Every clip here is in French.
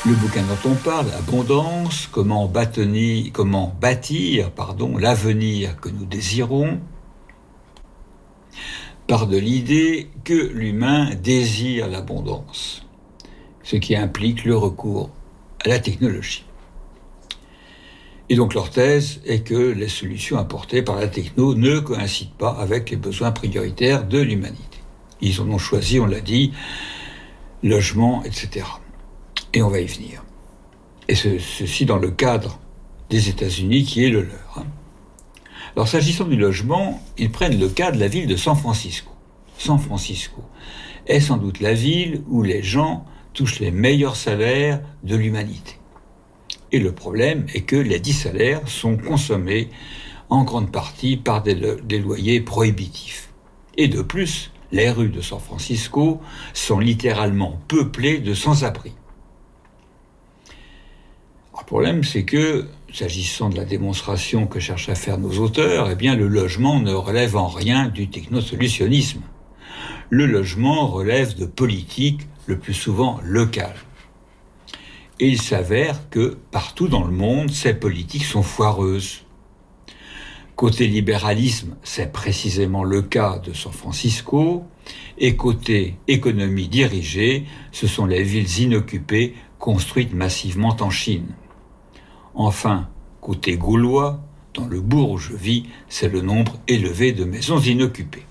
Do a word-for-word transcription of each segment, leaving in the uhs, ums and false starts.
Le bouquin dont on parle, Abondance, comment bâtir, comment bâtir pardon, l'avenir que nous désirons, part de l'idée que l'humain désire l'abondance, ce qui implique le recours à la technologie. Et donc leur thèse est que les solutions apportées par la techno ne coïncident pas avec les besoins prioritaires de l'humanité. Ils en ont choisi, on l'a dit, logement, et cetera. Et on va y venir. Et ce, ceci dans le cadre des États-Unis qui est le leur. Hein. Alors s'agissant du logement, ils prennent le cas de la ville de San Francisco. San Francisco est sans doute la ville où les gens touchent les meilleurs salaires de l'humanité. Et le problème est que les dix salaires sont consommés en grande partie par des, lo- des loyers prohibitifs. Et de plus, les rues de San Francisco sont littéralement peuplées de sans-abri. Le problème, c'est que, s'agissant de la démonstration que cherchent à faire nos auteurs, eh bien, le logement ne relève en rien du technosolutionnisme. Le logement relève de politiques le plus souvent locales. Et il s'avère que, partout dans le monde, ces politiques sont foireuses. Côté libéralisme, c'est précisément le cas de San Francisco, et côté économie dirigée, ce sont les villes inoccupées construites massivement en Chine. Enfin, côté gaulois, dans le bourg où je vis, c'est le nombre élevé de maisons inoccupées.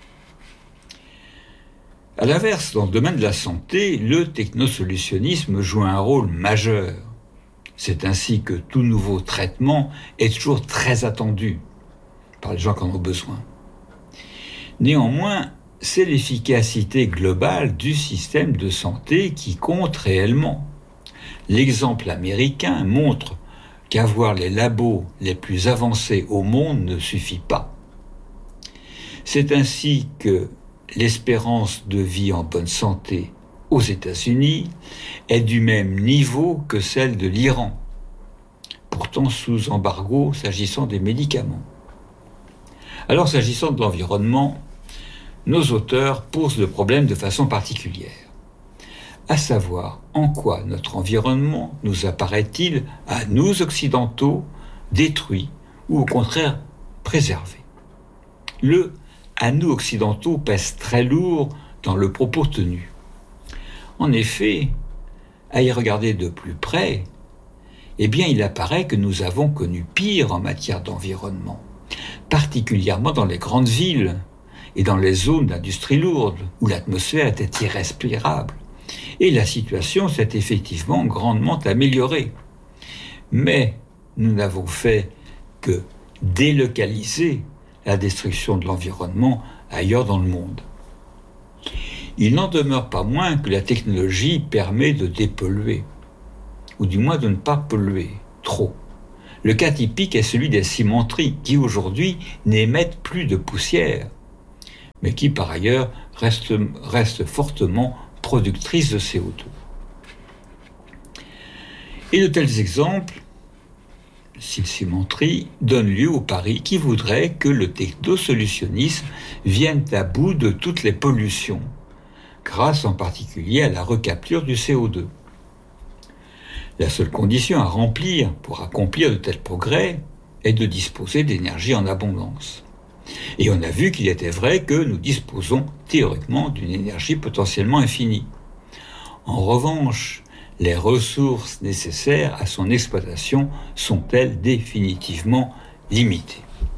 À l'inverse, dans le domaine de la santé, le technosolutionnisme joue un rôle majeur. C'est ainsi que tout nouveau traitement est toujours très attendu par les gens qui en ont besoin. Néanmoins, c'est l'efficacité globale du système de santé qui compte réellement. L'exemple américain montre qu'avoir les labos les plus avancés au monde ne suffit pas. C'est ainsi que l'espérance de vie en bonne santé aux États-Unis est du même niveau que celle de l'Iran, pourtant sous embargo s'agissant des médicaments. Alors, s'agissant de l'environnement, nos auteurs posent le problème de façon particulière, à savoir en quoi notre environnement nous apparaît-il, à nous occidentaux, détruit ou au contraire préservé. Le « à nous occidentaux » pèse très lourd dans le propos tenu. En effet, à y regarder de plus près, eh bien il apparaît que nous avons connu pire en matière d'environnement, particulièrement dans les grandes villes et dans les zones d'industrie lourde où l'atmosphère était irrespirable. Et la situation s'est effectivement grandement améliorée. Mais nous n'avons fait que délocaliser la destruction de l'environnement ailleurs dans le monde. Il n'en demeure pas moins que la technologie permet de dépolluer, ou du moins de ne pas polluer trop. Le cas typique est celui des cimenteries qui aujourd'hui n'émettent plus de poussière, mais qui par ailleurs restent, restent fortement productrices de C O deux. Et de tels exemples, si le cimenterie, donnent lieu au pari qui voudrait que le technosolutionnisme vienne à bout de toutes les pollutions, grâce en particulier à la recapture du C O deux. La seule condition à remplir pour accomplir de tels progrès est de disposer d'énergie en abondance. Et on a vu qu'il était vrai que nous disposons théoriquement d'une énergie potentiellement infinie. En revanche, les ressources nécessaires à son exploitation sont-elles définitivement limitées.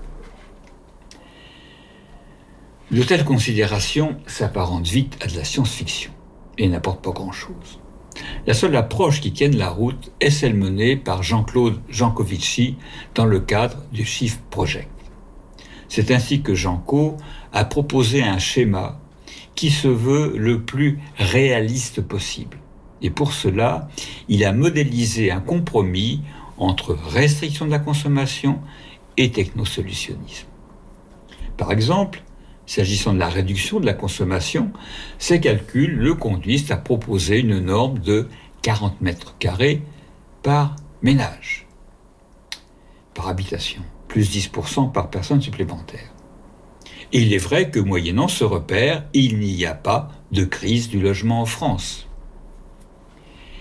De telles considérations s'apparentent vite à de la science-fiction et n'apportent pas grand-chose. La seule approche qui tienne la route est celle menée par Jean-Claude Jancovici dans le cadre du Shift Project. C'est ainsi que Janco a proposé un schéma qui se veut le plus réaliste possible. Et pour cela, il a modélisé un compromis entre restriction de la consommation et technosolutionnisme. Par exemple, s'agissant de la réduction de la consommation, ces calculs le conduisent à proposer une norme de quarante mètres carrés par ménage, par habitation, plus dix pour cent par personne supplémentaire. Et il est vrai que moyennant ce repère, il n'y a pas de crise du logement en France.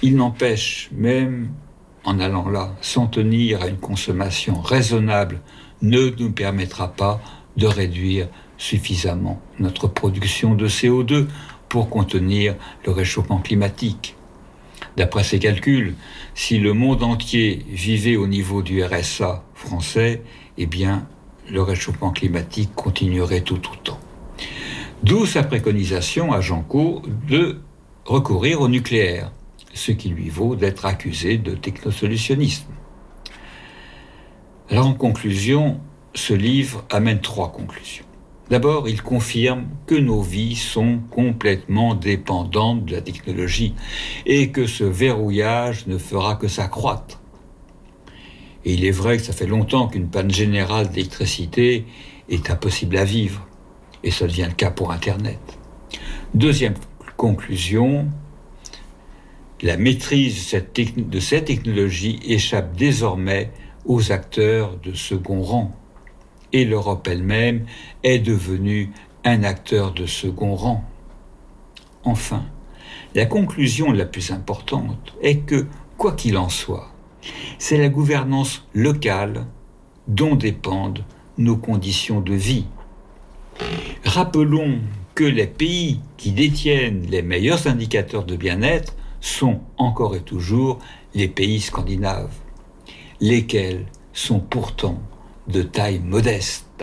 Il n'empêche, même en allant là, s'en tenir à une consommation raisonnable ne nous permettra pas de réduire suffisamment notre production de C O deux pour contenir le réchauffement climatique. D'après ces calculs, si le monde entier vivait au niveau du R S A français, eh bien, le réchauffement climatique continuerait tout autant. D'où sa préconisation à Jean Cau de recourir au nucléaire, ce qui lui vaut d'être accusé de technosolutionnisme. Alors en conclusion, ce livre amène trois conclusions. D'abord, il confirme que nos vies sont complètement dépendantes de la technologie et que ce verrouillage ne fera que s'accroître. Et il est vrai que ça fait longtemps qu'une panne générale d'électricité est impossible à vivre, et ça devient le cas pour Internet. Deuxième conclusion, la maîtrise de cette, techn- de cette technologie échappe désormais aux acteurs de second rang. Et l'Europe elle-même est devenue un acteur de second rang. Enfin, la conclusion la plus importante est que, quoi qu'il en soit, c'est la gouvernance locale dont dépendent nos conditions de vie. Rappelons que les pays qui détiennent les meilleurs indicateurs de bien-être sont encore et toujours les pays scandinaves, lesquels sont pourtant de taille modeste.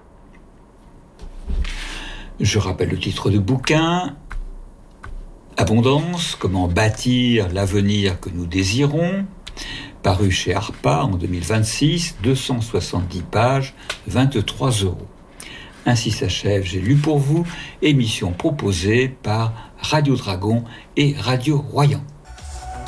Je rappelle le titre du bouquin, Abondance, comment bâtir l'avenir que nous désirons, paru chez Harpa en deux mille vingt-six, deux cent soixante-dix pages, vingt-trois euros. Ainsi s'achève J'ai lu pour vous, émission proposée par Radio Dragon et Radio Royan.